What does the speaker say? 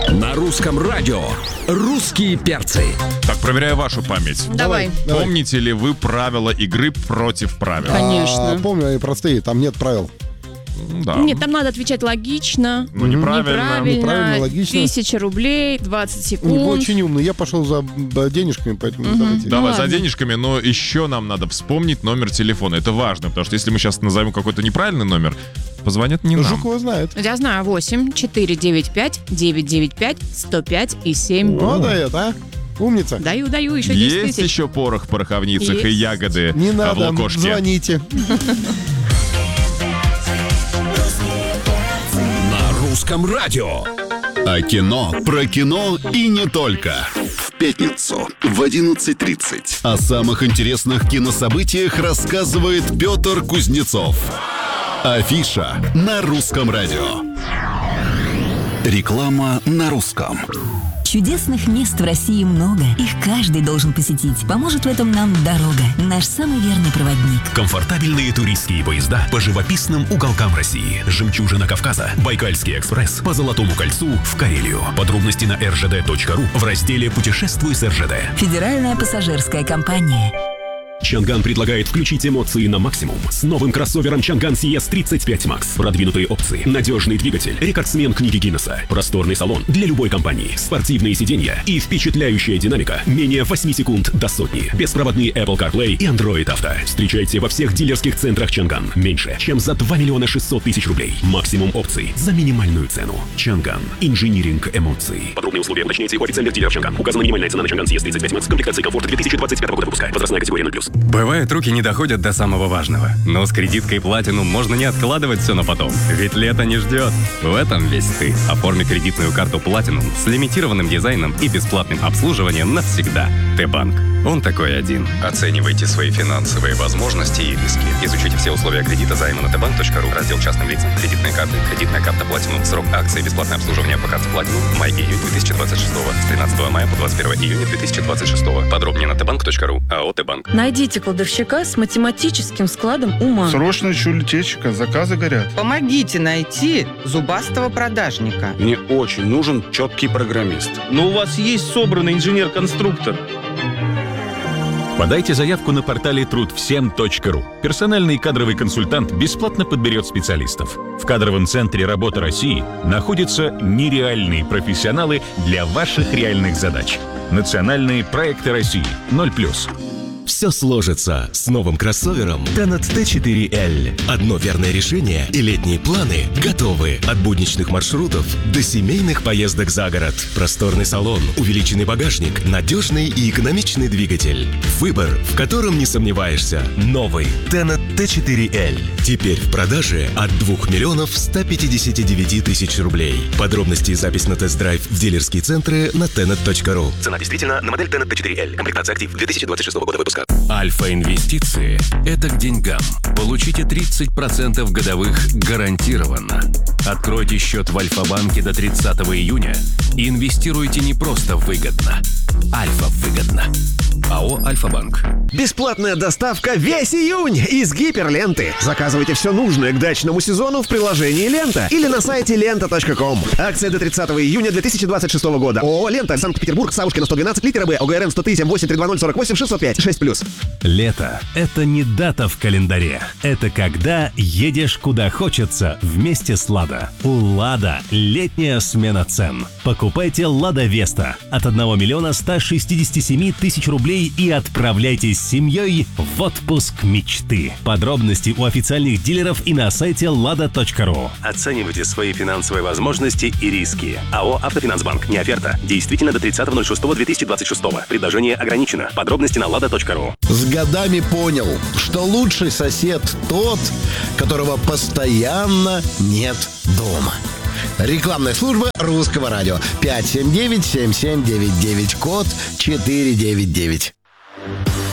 На русском радио «Русские перцы». Так, проверяю вашу память. Давай. Помните ли вы правила игры против правил? Конечно. Помню, они простые, там нет правил. Да. Нет, там надо отвечать логично. Ну, неправильно. Неправильно, логично. 1000 рублей, 20 секунд. Вы очень умный, я пошел за денежками, поэтому давайте. Давай за ладно. денежками, но еще нам надо вспомнить номер телефона. Это важно, потому что если мы сейчас назовем какой-то неправильный номер, позвонят не нам. Жукова знает. Я знаю, 8 495 995 105 и 7. Вот это, а? Умница. Даю, еще 10 Есть тысяч. еще порох в пороховницах и Есть. ягоды Не в надо, лукошке. звоните. На русском радио. О кино, про кино и не только. В пятницу в 11:30 о самых интересных кинособытиях рассказывает Петр Кузнецов. Афиша на русском радио. Реклама на русском. Чудесных мест в России много. Их каждый должен посетить. Поможет в этом нам дорога. Наш самый верный проводник. Комфортабельные туристские поезда по живописным уголкам России. Жемчужина Кавказа, Байкальский экспресс по Золотому кольцу в Карелию. Подробности на rgd.ru в разделе «Путешествуй с РЖД». Федеральная пассажирская компания. Чанган предлагает включить эмоции на максимум с новым кроссовером Чанган CS35 Max. Продвинутые опции, надежный двигатель, рекордсмен книги Гиннесса, просторный салон для любой компании, спортивные сиденья и впечатляющая динамика менее 8 секунд до сотни. Беспроводные Apple CarPlay и Android Auto. Встречайте во всех дилерских центрах Чанган. Меньше, чем за 2 600 000 рублей. Максимум опций за минимальную цену. Чанган. Инжиниринг эмоций. Подробные условия уточняйте у официальных дилеров Чанган. Указана минимальная цена на Чанган CS35 Max. Комплектации комфорта 2025 года выпуска. Возрастная категория 0+. Бывает, руки не доходят до самого важного. Но с кредиткой Platinum можно не откладывать все на потом. Ведь лето не ждет. В этом весь ты. Оформи кредитную карту Platinum с лимитированным дизайном и бесплатным обслуживанием навсегда. Т-банк. Он такой один. Оценивайте свои финансовые возможности и риски. Изучите все условия кредита займа на tbank.ru. Раздел частным лицам. Кредитные карты. Кредитная карта Platinum. Срок акции. Бесплатное обслуживание по карте Platinum. Май-июнь 2026. С 13 мая по 21 июня 2026. Подробнее на tbank.ru. АО Т-банк. Найдите кладовщика с математическим складом ума. Срочно ищу летчика, заказы горят. Помогите найти зубастого продажника. Мне очень нужен четкий программист. Но у вас есть собранный инженер-конструктор. Подайте заявку на портале трудвсем.ру. Персональный кадровый консультант бесплатно подберет специалистов. В кадровом центре «Работа России» находятся нереальные профессионалы для ваших реальных задач. Национальные проекты России 0+. Все сложится с новым кроссовером Tenet T4L. Одно верное решение, и летние планы готовы. От будничных маршрутов до семейных поездок за город. Просторный салон, увеличенный багажник, надежный и экономичный двигатель. Выбор, в котором не сомневаешься. Новый Tenet T4L. Теперь в продаже от 2 159 000 рублей. Подробности и запись на тест-драйв в дилерские центры на tenet.ru. Цена действительно на модель Tenet T4L. Комплектация актив 2026 года выпуска. Альфа-инвестиции – это к деньгам. Получите 30% годовых гарантированно. Откройте счет в Альфа-банке до 30 июня и инвестируйте не просто выгодно. Альфа-выгодно. АО «Альфа-банк». Бесплатная доставка весь июнь из Гиперленты. Заказывайте все нужное к дачному сезону в приложении «Лента» или на сайте lenta.com. Акция до 30 июня 2026 года. ООО «Лента», Санкт-Петербург, Савушкина, 112, литера Б, ОГРН 100 8 320 48 605 6+. Лето – это не дата в календаре. Это когда едешь куда хочется вместе с «Лада». У «Лада» летняя смена цен. Покупайте «Лада Веста» от 1 167 000 рублей и отправляйтесь с семьей в отпуск мечты. Подробности у официальных дилеров и на сайте lada.ru. Оценивайте свои финансовые возможности и риски. АО «Автофинансбанк». Не оферта. Действительно до 30.06.2026. Предложение ограничено. Подробности на lada.ru. С годами понял, что лучший сосед тот, которого постоянно нет дома. Рекламная служба Русского радио. 579-7799, код 499.